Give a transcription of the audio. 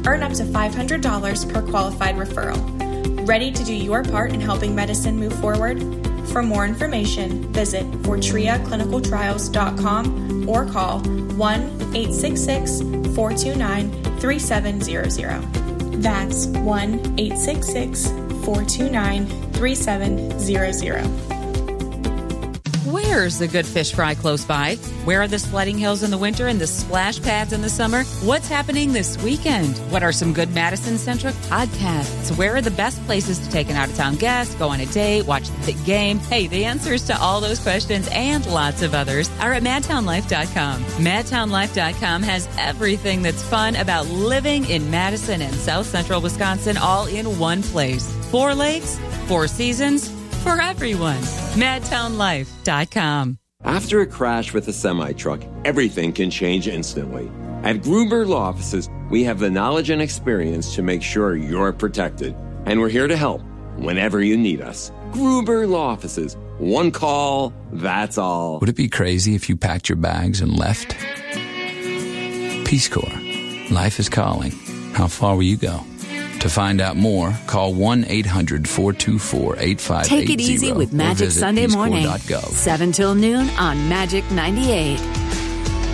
Earn up to $500 per qualified referral. Ready to do your part in helping medicine move forward? For more information, visit fortriaclinicaltrials.com or call 1-866-429-3700. That's 1-866-429-3700. Where's a good fish fry close by? Where are the sledding hills in the winter and the splash pads in the summer? What's happening this weekend? What are some good Madison-centric podcasts? Where are the best places to take an out-of-town guest, go on a date, watch the big game? Hey, the answers to all those questions and lots of others are at MadtownLife.com. MadtownLife.com has everything that's fun about living in Madison and South Central Wisconsin all in one place. 4 lakes, 4 seasons, for everyone. MadtownLife.com. After a crash with a semi-truck, everything can change instantly. At Gruber Law Offices, we have the knowledge and experience to make sure you're protected. And we're here to help whenever you need us. Gruber Law Offices. One call, that's all. Would it be crazy if you packed your bags and left? Peace Corps. Life is calling. How far will you go? To find out more, call 1-800-424-8580. Take it easy with Magic Sunday morning, 7 till noon on Magic 98.